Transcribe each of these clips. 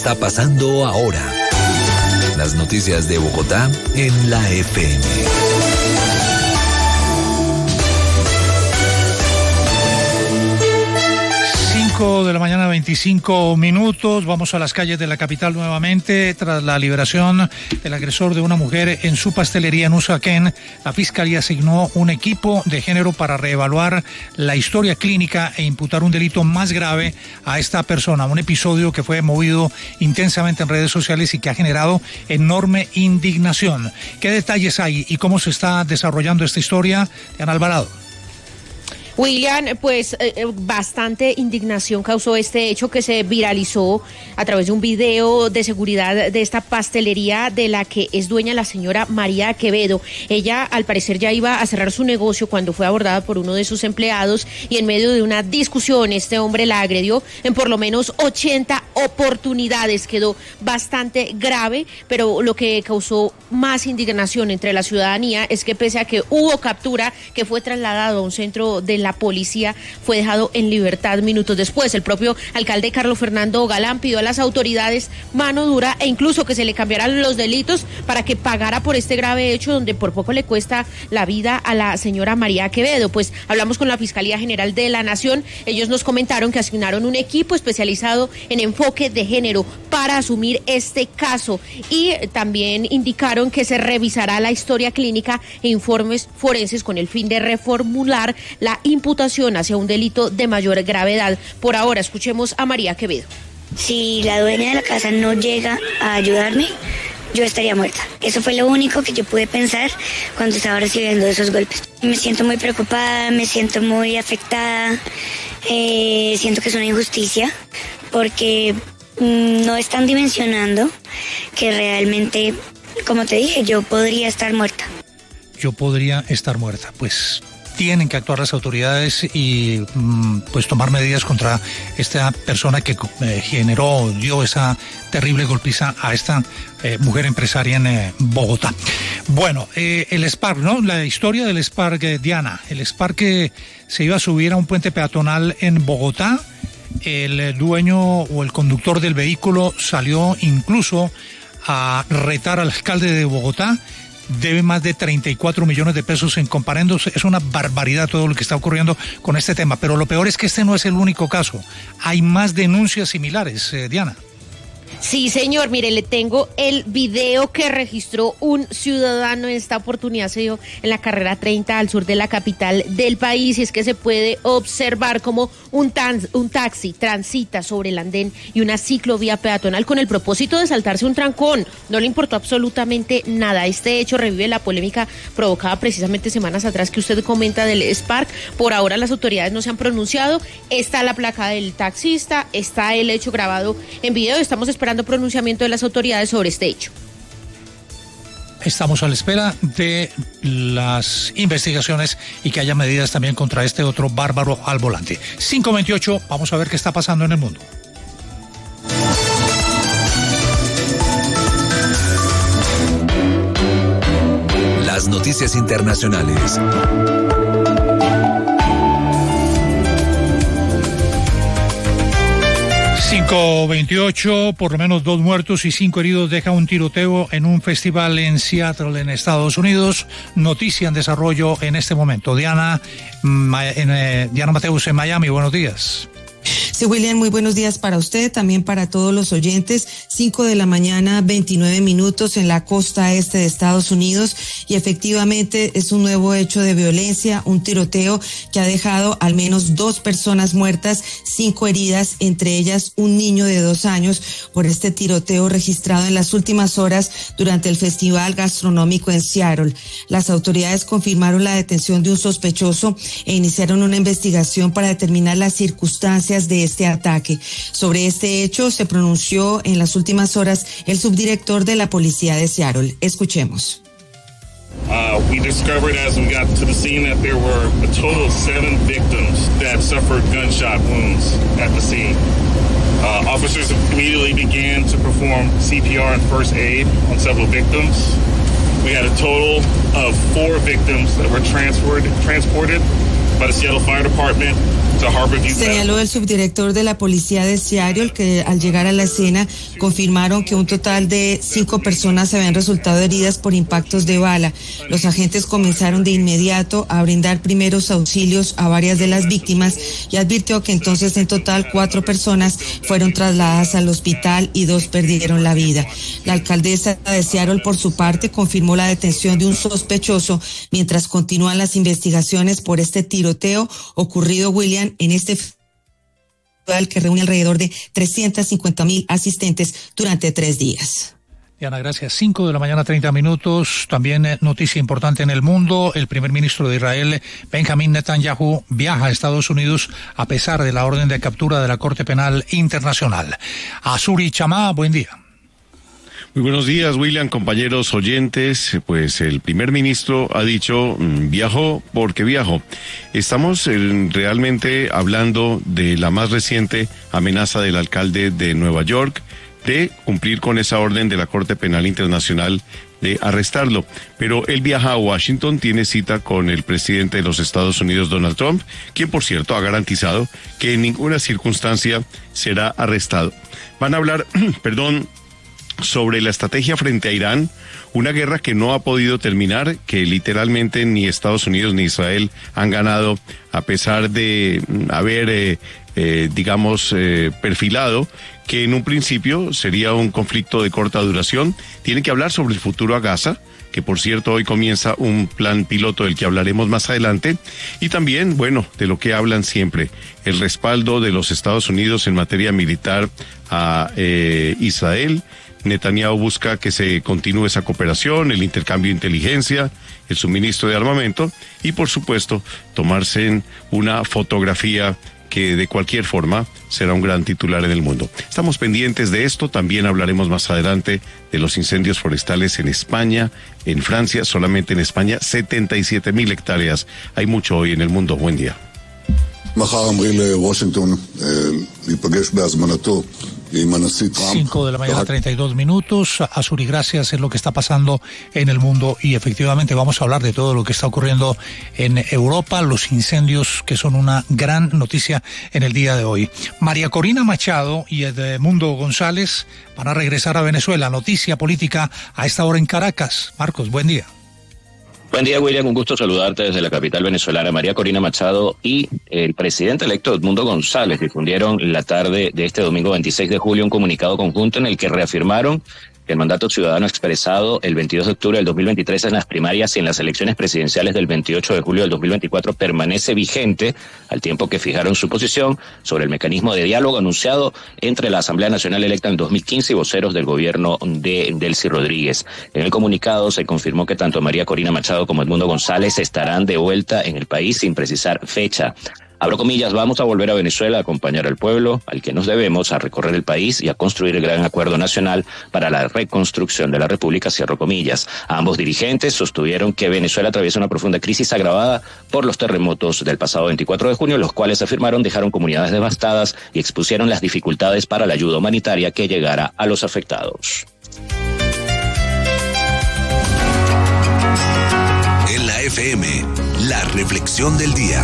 Está pasando ahora. Las noticias de Bogotá en la FM. 5 de la mañana, 25 minutos. Vamos a las calles de la capital nuevamente. Tras la liberación del agresor de una mujer en su pastelería en Usaquén, la Fiscalía asignó un equipo de género para reevaluar la historia clínica e imputar un delito más grave a esta persona. Un episodio que fue movido intensamente en redes sociales y que ha generado enorme indignación. ¿Qué detalles hay y cómo se está desarrollando esta historia? Diana Alvarado. William, pues bastante indignación causó este hecho que se viralizó a través de un video de seguridad de esta pastelería de la que es dueña la señora María Quevedo. Ella al parecer ya iba a cerrar su negocio cuando fue abordada por uno de sus empleados y en medio de una discusión este hombre la agredió en por lo menos 80 oportunidades. Quedó bastante grave, pero lo que causó más indignación entre la ciudadanía es que pese a que hubo captura, que fue trasladado a un centro de la policía, fue dejado en libertad minutos después. El propio alcalde Carlos Fernando Galán pidió a las autoridades mano dura e incluso que se le cambiaran los delitos para que pagara por este grave hecho donde por poco le cuesta la vida a la señora María Quevedo. Pues hablamos con la Fiscalía General de la Nación. Ellos nos comentaron que asignaron un equipo especializado en enfoque de género para asumir este caso y también indicaron que se revisará la historia clínica e informes forenses con el fin de reformular la imputación hacia un delito de mayor gravedad. Por ahora, escuchemos a María Quevedo. Si la dueña de la casa no llega a ayudarme, yo estaría muerta. Eso fue lo único que yo pude pensar cuando estaba recibiendo esos golpes. Me siento muy preocupada, me siento muy afectada, siento que es una injusticia porque no están dimensionando que realmente, como te dije, yo podría estar muerta. Yo podría estar muerta, pues tienen que actuar las autoridades y pues tomar medidas contra esta persona que dio esa terrible golpiza a esta mujer empresaria en Bogotá. Bueno, el Spark, ¿no? La historia del Spark, Diana. El Spark que se iba a subir a un puente peatonal en Bogotá. El dueño o el conductor del vehículo salió incluso a retar al alcalde de Bogotá. Debe más de 34 millones de pesos en comparendos. Es una barbaridad todo lo que está ocurriendo con este tema. Pero lo peor es que este no es el único caso. Hay más denuncias similares, Diana. Sí, señor, mire, le tengo el video que registró un ciudadano. En esta oportunidad se dio en la carrera 30 al sur de la capital del país, y es que se puede observar como un taxi transita sobre el andén y una ciclovía peatonal con el propósito de saltarse un trancón. No le importó absolutamente nada. Este hecho revive la polémica provocada precisamente semanas atrás que usted comenta del Spark. Por ahora las autoridades no se han pronunciado. Está la placa del taxista, está el hecho grabado en video. Estamos esperando pronunciamiento de las autoridades sobre este hecho. Estamos a la espera de las investigaciones y que haya medidas también contra este otro bárbaro al volante. 5:28, vamos a ver qué está pasando en el mundo. Las noticias internacionales. 5:28, por lo menos 2 muertos y 5 heridos deja un tiroteo en un festival en Seattle, en Estados Unidos. Noticia en desarrollo en este momento. Diana Mateus en Miami, buenos días. Sí, William, muy buenos días para usted, también para todos los oyentes. 5 de la mañana, 29 minutos en la costa este de Estados Unidos, y efectivamente es un nuevo hecho de violencia, un tiroteo que ha dejado al menos 2 personas muertas, 5 heridas, entre ellas un niño de 2 años, por este tiroteo registrado en las últimas horas durante el festival gastronómico en Seattle. Las autoridades confirmaron la detención de un sospechoso e iniciaron una investigación para determinar las circunstancias de este ataque. Sobre este hecho se pronunció en las últimas horas el subdirector de la policía de Seattle. Escuchemos. We discovered as we got to the scene that there were a total of 7 victims that suffered gunshot wounds at the scene. Officers immediately began to perform CPR and first aid on several victims. We had a total of 4 victims that were transported by the Seattle Fire Department to Harborview. Señaló el subdirector de la policía de Seattle que al llegar a la escena confirmaron que un total de 5 personas habían resultado heridas por impactos de bala. Los agentes comenzaron de inmediato a brindar primeros auxilios a varias de las víctimas y advirtió que entonces en total 4 personas fueron trasladadas al hospital y 2 perdieron la vida. La alcaldesa de Seattle, por su parte, confirmó la detención de un sospechoso mientras continúan las investigaciones por este tiroteo ocurrido, William, en este festival que reúne alrededor de 350,000 asistentes durante 3 días. Diana, gracias. 5:30 a.m. También noticia importante en el mundo. El primer ministro de Israel, Benjamín Netanyahu, viaja a Estados Unidos a pesar de la orden de captura de la Corte Penal Internacional. Azuri Chamá, buen día. Muy buenos días, William, compañeros oyentes. Pues el primer ministro ha dicho, viajó porque viajó. Estamos realmente hablando de la más reciente amenaza del alcalde de Nueva York de cumplir con esa orden de la Corte Penal Internacional de arrestarlo. Pero él viaja a Washington, tiene cita con el presidente de los Estados Unidos, Donald Trump, quien, por cierto, ha garantizado que en ninguna circunstancia será arrestado. Van a hablar, sobre la estrategia frente a Irán, una guerra que no ha podido terminar, que literalmente ni Estados Unidos ni Israel han ganado, a pesar de haber, perfilado que en un principio sería un conflicto de corta duración. Tienen que hablar sobre el futuro a Gaza, que por cierto hoy comienza un plan piloto del que hablaremos más adelante, y también, de lo que hablan siempre, el respaldo de los Estados Unidos en materia militar a Israel. Netanyahu busca que se continúe esa cooperación, el intercambio de inteligencia, el suministro de armamento y, por supuesto, tomarse una fotografía que de cualquier forma será un gran titular en el mundo. Estamos pendientes de esto, también hablaremos más adelante de los incendios forestales en España, en Francia, solamente en España, 77,000 hectáreas. Hay mucho hoy en el mundo. Buen día. 5:32 a.m. Azuri, gracias. Es lo que está pasando en el mundo y efectivamente vamos a hablar de todo lo que está ocurriendo en Europa, los incendios que son una gran noticia en el día de hoy. María Corina Machado y Edmundo González van a regresar a Venezuela. Noticia política a esta hora en Caracas. Marcos, buen día. Buen día, William. Un gusto saludarte desde la capital venezolana. María Corina Machado y el presidente electo Edmundo González difundieron la tarde de este domingo 26 de julio un comunicado conjunto en el que reafirmaron que el mandato ciudadano expresado el 22 de octubre del 2023 en las primarias y en las elecciones presidenciales del 28 de julio del 2024 permanece vigente, al tiempo que fijaron su posición sobre el mecanismo de diálogo anunciado entre la Asamblea Nacional electa en 2015 y voceros del gobierno de Delcy Rodríguez. En el comunicado se confirmó que tanto María Corina Machado como Edmundo González estarán de vuelta en el país sin precisar fecha. Abro comillas, vamos a volver a Venezuela a acompañar al pueblo, al que nos debemos, a recorrer el país y a construir el gran acuerdo nacional para la reconstrucción de la República, cierro comillas. Ambos dirigentes sostuvieron que Venezuela atraviesa una profunda crisis agravada por los terremotos del pasado 24 de junio, los cuales afirmaron dejaron comunidades devastadas y expusieron las dificultades para la ayuda humanitaria que llegara a los afectados. En la FM, la reflexión del día.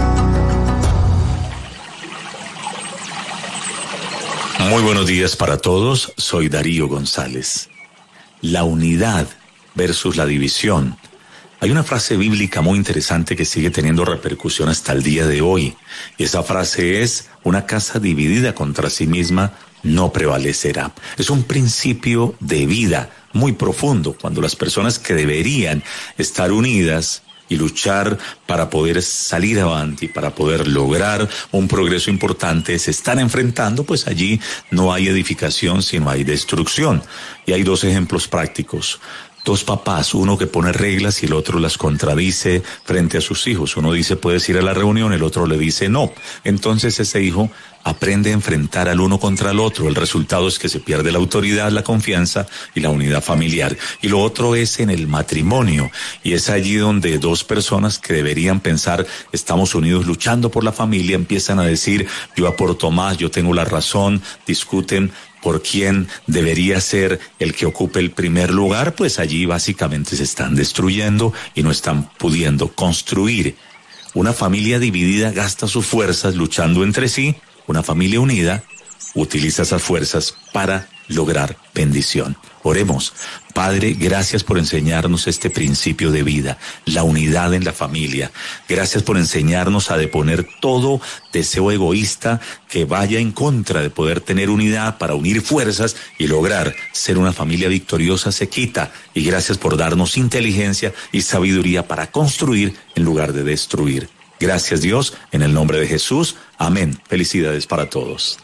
Muy buenos días para todos, soy Darío González. La unidad versus la división. Hay una frase bíblica muy interesante que sigue teniendo repercusión hasta el día de hoy. Y esa frase es, una casa dividida contra sí misma no prevalecerá. Es un principio de vida muy profundo, cuando las personas que deberían estar unidas y luchar para poder salir adelante y para poder lograr un progreso importante se están enfrentando, pues allí no hay edificación, sino hay destrucción. Y hay 2 ejemplos prácticos. 2 papás, uno que pone reglas y el otro las contradice frente a sus hijos. Uno dice puedes ir a la reunión, el otro le dice no. Entonces ese hijo aprende a enfrentar al uno contra el otro. El resultado es que se pierde la autoridad, la confianza y la unidad familiar. Y lo otro es en el matrimonio. Y es allí donde 2 personas que deberían pensar estamos unidos luchando por la familia empiezan a decir yo aporto más, yo tengo la razón, discuten por quién debería ser el que ocupe el primer lugar, pues allí básicamente se están destruyendo y no están pudiendo construir Una familia dividida gasta sus fuerzas luchando entre sí. Una familia unida utiliza esas fuerzas para lograr bendición. Oremos. Padre, gracias por enseñarnos este principio de vida, la unidad en la familia. Gracias por enseñarnos a deponer todo deseo egoísta que vaya en contra de poder tener unidad para unir fuerzas y lograr ser una familia victoriosa. Se quita. Y gracias por darnos inteligencia y sabiduría para construir en lugar de destruir. Gracias, Dios, en el nombre de Jesús. Amén. Felicidades para todos.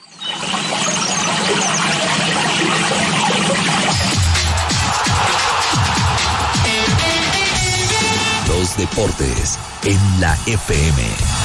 Los deportes en la FM.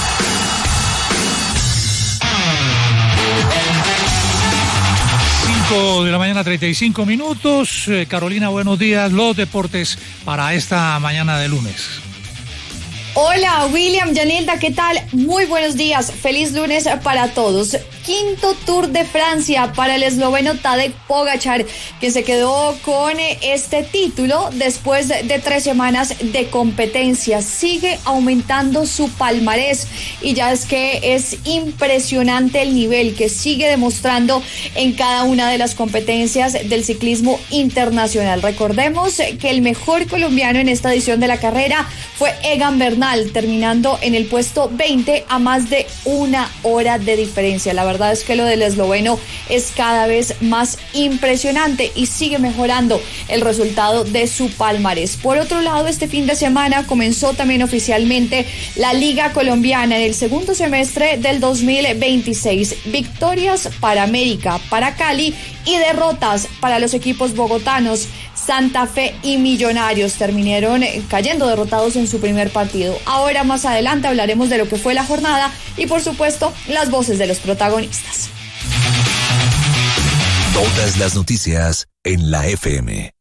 De la mañana, 35 minutos. Carolina, buenos días. Los deportes para esta mañana de lunes. Hola, William, Yanilda, ¿qué tal? Muy buenos días. Feliz lunes para todos. Quinto Tour de Francia para el esloveno Tadej Pogačar, quien se quedó con este título después de 3 semanas de competencia. Sigue aumentando su palmarés y ya es que es impresionante el nivel que sigue demostrando en cada una de las competencias del ciclismo internacional. Recordemos que el mejor colombiano en esta edición de la carrera fue Egan Bernal, terminando en el puesto 20 a más de 1 hora de diferencia. La verdad es que lo del esloveno es cada vez más impresionante y sigue mejorando el resultado de su palmarés. Por otro lado, este fin de semana comenzó también oficialmente la Liga Colombiana en el segundo semestre del 2026. Victorias para América, para Cali y derrotas para los equipos bogotanos. Santa Fe y Millonarios terminaron cayendo derrotados en su primer partido. Ahora más adelante hablaremos de lo que fue la jornada y por supuesto las voces de los protagonistas. Todas las noticias en la FM.